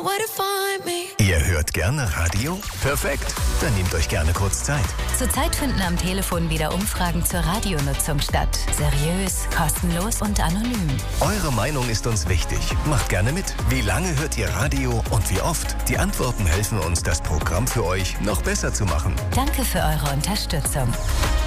somewhere to find me. Ihr hört gerne Radio? Perfekt. Dann nehmt euch gerne kurz Zeit. Zurzeit finden am Telefon wieder Umfragen zur Radionutzung statt. Seriös, kostenlos und anonym. Eure Meinung ist uns wichtig. Macht gerne mit. Wie lange hört ihr Radio und wie oft? Die Antworten helfen uns, das Programm für euch noch besser zu machen. Danke für eure Unterstützung.